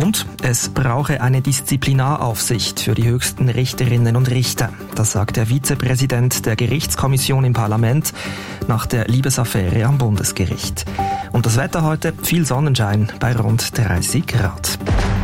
Und es brauche eine Disziplinaraufsicht für die höchsten Richterinnen und Richter. Das sagt der Vizepräsident der Gerichtskommission im Parlament nach der Liebesaffäre am Bundesgericht. Und das Wetter heute, viel Sonnenschein bei rund 30 Grad.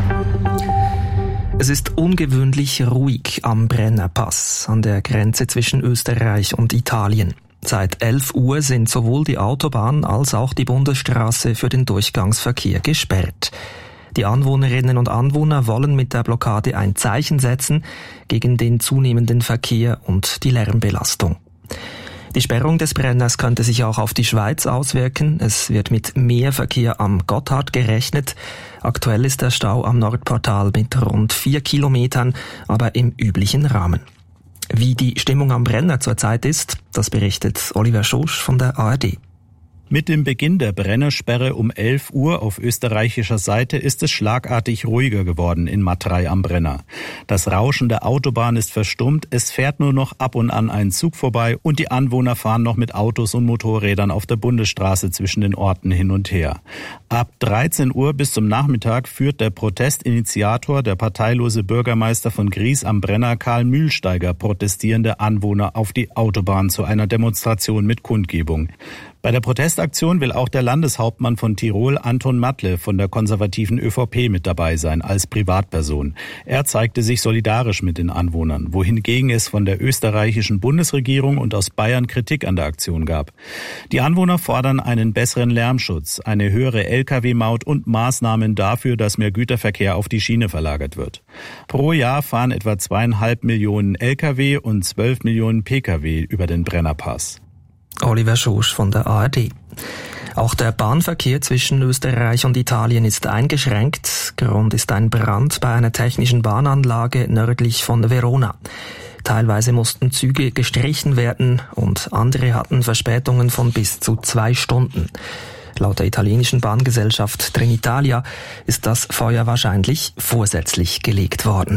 Es ist ungewöhnlich ruhig am Brennerpass, an der Grenze zwischen Österreich und Italien. Seit 11 Uhr sind sowohl die Autobahn als auch die Bundesstraße für den Durchgangsverkehr gesperrt. Die Anwohnerinnen und Anwohner wollen mit der Blockade ein Zeichen setzen gegen den zunehmenden Verkehr und die Lärmbelastung. Die Sperrung des Brenners könnte sich auch auf die Schweiz auswirken. Es wird mit mehr Verkehr am Gotthard gerechnet. Aktuell ist der Stau am Nordportal mit rund 4 Kilometern, aber im üblichen Rahmen. Wie die Stimmung am Brenner zurzeit ist, das berichtet Oliver Schosch von der ARD. Mit dem Beginn der Brennersperre um 11 Uhr auf österreichischer Seite ist es schlagartig ruhiger geworden in Matrei am Brenner. Das Rauschen der Autobahn ist verstummt, es fährt nur noch ab und an ein Zug vorbei und die Anwohner fahren noch mit Autos und Motorrädern auf der Bundesstraße zwischen den Orten hin und her. Ab 13 Uhr bis zum Nachmittag führt der Protestinitiator, der parteilose Bürgermeister von Gries am Brenner, Karl Mühlsteiger, protestierende Anwohner auf die Autobahn zu einer Demonstration mit Kundgebung. Bei der Protestaktion will auch der Landeshauptmann von Tirol, Anton Matle, von der konservativen ÖVP mit dabei sein, als Privatperson. Er zeigte sich solidarisch mit den Anwohnern, wohingegen es von der österreichischen Bundesregierung und aus Bayern Kritik an der Aktion gab. Die Anwohner fordern einen besseren Lärmschutz, eine höhere Lkw-Maut und Maßnahmen dafür, dass mehr Güterverkehr auf die Schiene verlagert wird. Pro Jahr fahren etwa 2,5 Millionen Lkw und 12 Millionen Pkw über den Brennerpass. Oliver Schosch von der ARD. Auch der Bahnverkehr zwischen Österreich und Italien ist eingeschränkt. Grund ist ein Brand bei einer technischen Bahnanlage nördlich von Verona. Teilweise mussten Züge gestrichen werden und andere hatten Verspätungen von bis zu 2 Stunden. Laut der italienischen Bahngesellschaft Trenitalia ist das Feuer wahrscheinlich vorsätzlich gelegt worden.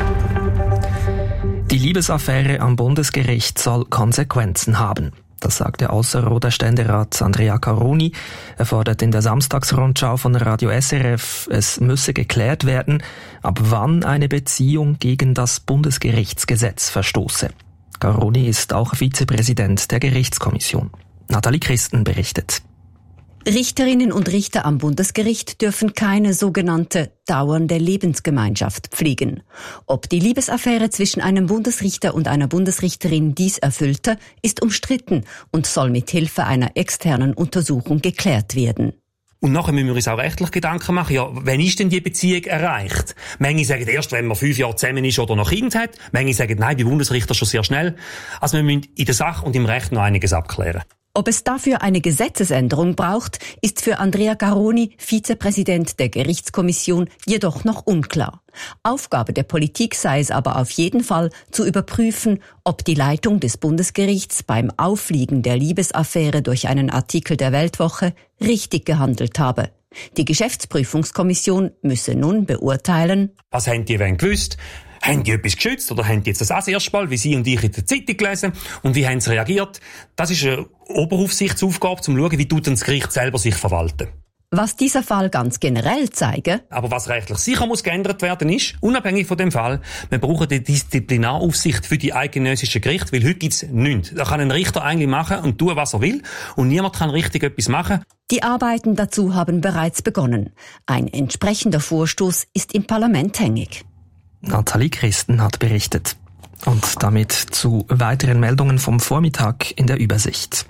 Die Liebesaffäre am Bundesgericht soll Konsequenzen haben. Das sagt der Ausserrhoder Ständerat Andrea Caroni. Er fordert in der Samstagsrundschau von Radio SRF, es müsse geklärt werden, ab wann eine Beziehung gegen das Bundesgerichtsgesetz verstoße. Caroni ist auch Vizepräsident der Gerichtskommission. Nathalie Christen berichtet. Richterinnen und Richter am Bundesgericht dürfen keine sogenannte dauernde Lebensgemeinschaft pflegen. Ob die Liebesaffäre zwischen einem Bundesrichter und einer Bundesrichterin dies erfüllte, ist umstritten und soll mit Hilfe einer externen Untersuchung geklärt werden. Und nachher müssen wir uns auch rechtlich Gedanken machen, ja, wann ist denn die Beziehung erreicht? Manche sagen erst, wenn man 5 Jahre zusammen ist oder noch Kind hat. Manche sagen, nein, bei Bundesrichter schon sehr schnell. Also wir müssen in der Sache und im Recht noch einiges abklären. Ob es dafür eine Gesetzesänderung braucht, ist für Andrea Caroni, Vizepräsident der Gerichtskommission, jedoch noch unklar. Aufgabe der Politik sei es aber auf jeden Fall, zu überprüfen, ob die Leitung des Bundesgerichts beim Aufliegen der Liebesaffäre durch einen Artikel der Weltwoche richtig gehandelt habe. Die Geschäftsprüfungskommission müsse nun beurteilen: Was haben die denn gewusst? Haben die etwas geschützt oder haben die jetzt das auch das erste Mal, wie Sie und ich in der Zeitung gelesen? Und wie haben sie reagiert? Das ist eine Oberaufsichtsaufgabe, um zu schauen, wie tut das Gericht selber sich verwalten. Was dieser Fall ganz generell zeige, aber was rechtlich sicher muss geändert werden ist, unabhängig von dem Fall, wir brauchen die Disziplinaraufsicht für die eidgenössischen Gerichte, weil heute gibt's nichts. Da kann ein Richter eigentlich machen und tun, was er will, und niemand kann richtig etwas machen. Die Arbeiten dazu haben bereits begonnen. Ein entsprechender Vorstoß ist im Parlament hängig. Nathalie Christen hat berichtet. Und damit zu weiteren Meldungen vom Vormittag in der Übersicht.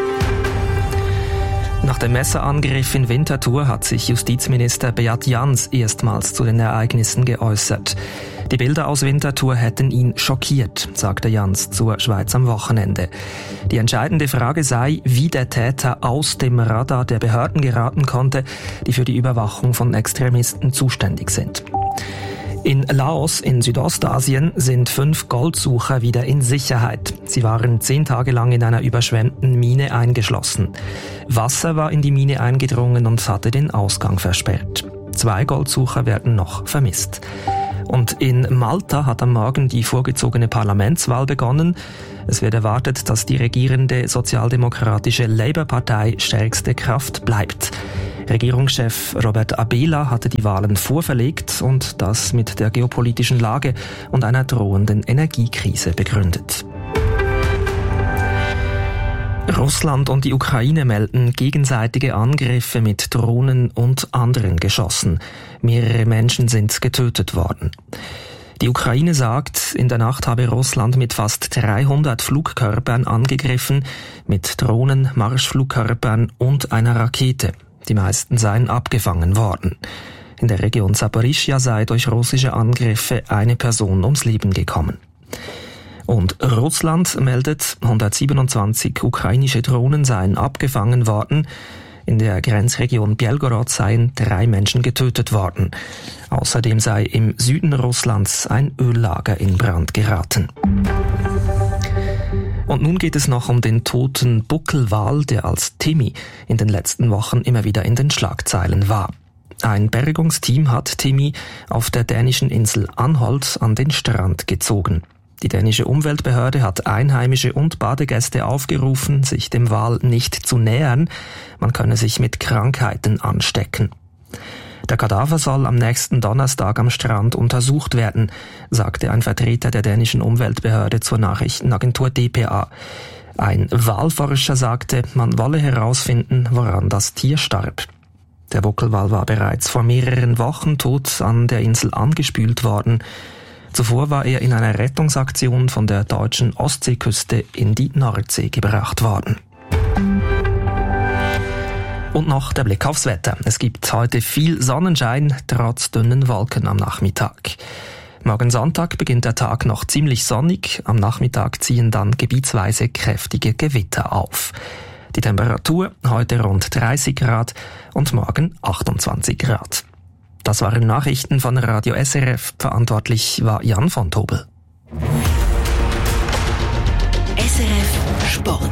Nach dem Messerangriff in Winterthur hat sich Justizminister Beat Jans erstmals zu den Ereignissen geäußert. Die Bilder aus Winterthur hätten ihn schockiert, sagte Jans zur Schweiz am Wochenende. Die entscheidende Frage sei, wie der Täter aus dem Radar der Behörden geraten konnte, die für die Überwachung von Extremisten zuständig sind. In Laos in Südostasien sind 5 Goldsucher wieder in Sicherheit. Sie waren 10 Tage lang in einer überschwemmten Mine eingeschlossen. Wasser war in die Mine eingedrungen und hatte den Ausgang versperrt. 2 Goldsucher werden noch vermisst. Und in Malta hat am Morgen die vorgezogene Parlamentswahl begonnen. Es wird erwartet, dass die regierende sozialdemokratische Labour-Partei stärkste Kraft bleibt. Regierungschef Robert Abela hatte die Wahlen vorverlegt und das mit der geopolitischen Lage und einer drohenden Energiekrise begründet. Russland und die Ukraine melden gegenseitige Angriffe mit Drohnen und anderen Geschossen. Mehrere Menschen sind getötet worden. Die Ukraine sagt, in der Nacht habe Russland mit fast 300 Flugkörpern angegriffen, mit Drohnen, Marschflugkörpern und einer Rakete. Die meisten seien abgefangen worden. In der Region Saporischschja sei durch russische Angriffe eine Person ums Leben gekommen. Und Russland meldet, 127 ukrainische Drohnen seien abgefangen worden. In der Grenzregion Belgorod seien 3 Menschen getötet worden. Außerdem sei im Süden Russlands ein Öllager in Brand geraten. Und nun geht es noch um den toten Buckelwal, der als Timmy in den letzten Wochen immer wieder in den Schlagzeilen war. Ein Bergungsteam hat Timmy auf der dänischen Insel Anholt an den Strand gezogen. Die dänische Umweltbehörde hat Einheimische und Badegäste aufgerufen, sich dem Wal nicht zu nähern. Man könne sich mit Krankheiten anstecken. Der Kadaver soll am nächsten Donnerstag am Strand untersucht werden, sagte ein Vertreter der dänischen Umweltbehörde zur Nachrichtenagentur dpa. Ein Walforscher sagte, man wolle herausfinden, woran das Tier starb. Der Buckelwal war bereits vor mehreren Wochen tot an der Insel angespült worden. Zuvor war er in einer Rettungsaktion von der deutschen Ostseeküste in die Nordsee gebracht worden. Und noch der Blick aufs Wetter. Es gibt heute viel Sonnenschein, trotz dünnen Wolken am Nachmittag. Morgen Sonntag beginnt der Tag noch ziemlich sonnig. Am Nachmittag ziehen dann gebietsweise kräftige Gewitter auf. Die Temperatur heute rund 30 Grad und morgen 28 Grad. Das waren Nachrichten von Radio SRF. Verantwortlich war Jan von Tobel. SRF Sport.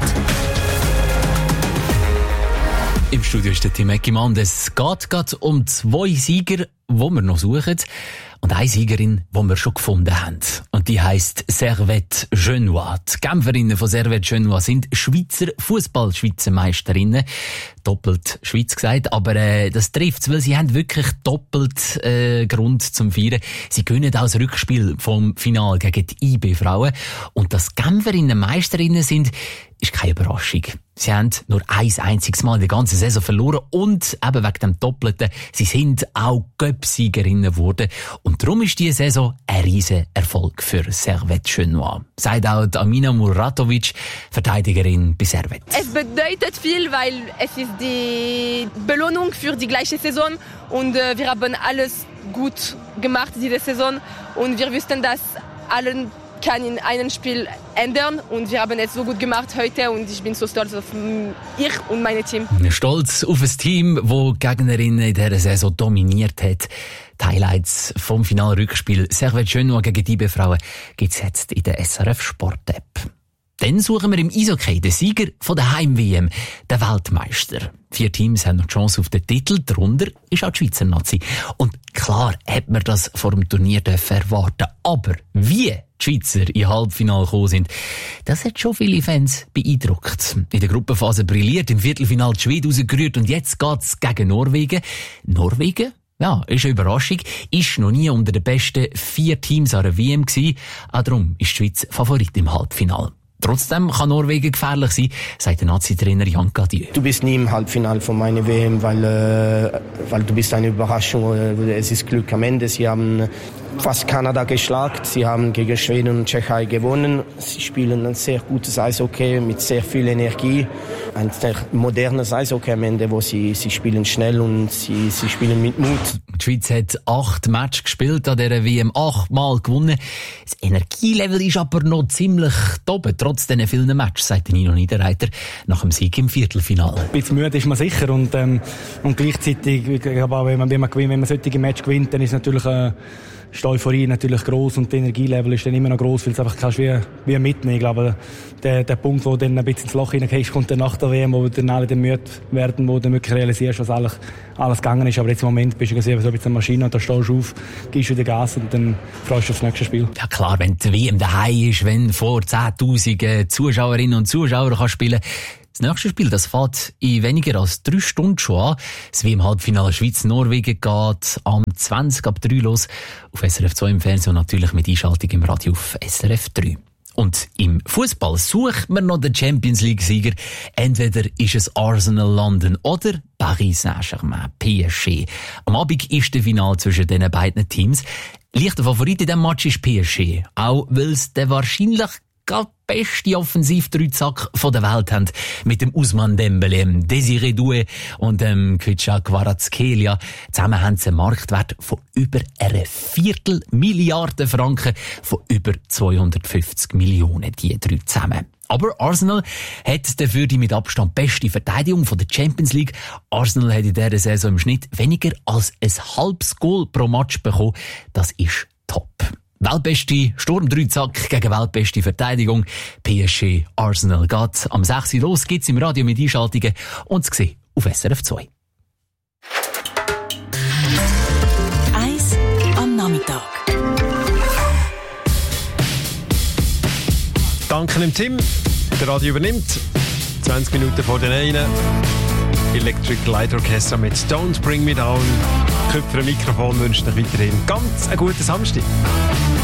Im Studio ist der Tim Eckimann. Es geht um 2 Sieger, die wir noch suchen. Und eine Siegerin, die wir schon gefunden haben. Und die heisst Servette Genua. Die Kämpferinnen von Servette Genua sind Schweizer Fußball-Schweizer-Meisterinnen. Doppelt Schweiz gesagt, aber das trifft's, weil sie haben wirklich doppelt Grund zum Feiern. Sie gewinnen auch das Rückspiel vom Finale gegen die IB-Frauen. Und dass Kämpferinnen Meisterinnen sind, ist keine Überraschung. Sie haben nur ein einziges Mal in der ganzen Saison verloren und eben wegen dem Doppelten, sie sind auch Cup-Siegerinnen geworden. Und darum ist diese Saison ein riesen Erfolg für Servette Genua. Sagt auch Amina Muratovic, Verteidigerin bei Servette. Es bedeutet viel, weil es ist die Belohnung für die gleiche Saison und wir haben alles gut gemacht diese Saison und wir wussten, dass allen kann in einem Spiel ändern und wir haben es so gut gemacht heute und ich bin so stolz auf ich und mein Team. Stolz auf ein Team, das die Gegnerinnen in dieser Saison dominiert hat. Die Highlights vom Finalrückspiel Servette Genua gegen die IB-Frauen gibt es jetzt in der SRF Sport-App. Dann suchen wir im Eishockey den Sieger von der Heim-WM, den Weltmeister. 4 Teams haben noch die Chance auf den Titel, darunter ist auch die Schweizer Nazi. Und klar hat man das vor dem Turnier erwarten. Aber wie die Schweizer in Halbfinale gekommen sind, das hat schon viele Fans beeindruckt. In der Gruppenphase brilliert, im Viertelfinale die Schweden rausgerührt und jetzt geht's gegen Norwegen. Norwegen? Ja, ist eine Überraschung. Ist noch nie unter den besten 4 Teams an der WM gewesen. Auch darum ist die Schweiz Favorit im Halbfinale. Trotzdem kann Norwegen gefährlich sein, sagt der Nazi-Trainer Jan Gadieu. Du bist nie im Halbfinale von meiner WM, weil du bist eine Überraschung. Es ist Glück am Ende. Sie haben fast Kanada geschlagen. Sie haben gegen Schweden und Tschechei gewonnen. Sie spielen ein sehr gutes Eishockey mit sehr viel Energie. Ein sehr modernes Eishockey am Ende, wo sie spielen schnell und sie spielen mit Mut. Die Schweiz hat 8 Matches gespielt an dieser WM, 8 Mal gewonnen. Das Energielevel ist aber noch ziemlich oben, trotz diesen vielen Matches, sagt Nino Niederreiter nach dem Sieg im Viertelfinale. Ein bisschen müde ist man sicher und gleichzeitig, aber wenn man solche Matches gewinnt, dann ist natürlich ist die Euphorie natürlich gross und das Energielevel ist dann immer noch gross, weil es einfach kannst wie mitnehmen. Ich glaube, der Punkt, wo du dann ein bisschen ins Loch hineingehst, kommt dann nach der WM, wo dann alle dann müde werden, wo du wirklich realisierst, was alles gegangen ist. Aber jetzt im Moment bist du so ein bisschen eine Maschine und da stehst du auf, gibst wieder Gas und dann freust du auf das nächste Spiel. Ja klar, wenn die WM daheim ist, wenn vor 10'000 Zuschauerinnen und Zuschauern kannst spielen, Das nächste Spiel, das fährt in weniger als 3 Stunden schon an. Es wie im Halbfinale Schweiz-Norwegen geht am 20 ab 3 los. Auf SRF 2 im Fernsehen und natürlich mit Einschaltung im Radio auf SRF 3. Und im Fußball sucht man noch den Champions-League-Sieger. Entweder ist es Arsenal London oder Paris Saint-Germain, PSG. Am Abend ist das Finale zwischen diesen beiden Teams. Leichter Favorit in diesem Match ist PSG. Auch weil es der wahrscheinlich gerade beste Offensiv-Dreizack der Welt haben. Mit dem Ousmane Dembélé, Désiré Doué und dem Khvicha Kvaratskhelia. Zusammen haben sie einen Marktwert von über 250 Milliarden Franken, von über 250 Millionen, die 3 zusammen. Aber Arsenal hat dafür die mit Abstand beste Verteidigung von der Champions League. Arsenal hat in dieser Saison im Schnitt weniger als ein halbes Goal pro Match bekommen. Das ist top. Weltbeste Sturm-Dreizack gegen weltbeste Verteidigung. PSG Arsenal geht am 6. los, gibt's im Radio mit Einschaltungen und zu sehen auf SRF 2. Eis am Nachmittag. Danke dem Tim. Der Radio übernimmt. 20 Minuten vor den einen. Electric Light Orchestra mit Don't Bring Me Down. Köpfer Mikrofon wünscht euch weiterhin ganz einen guten Samstag.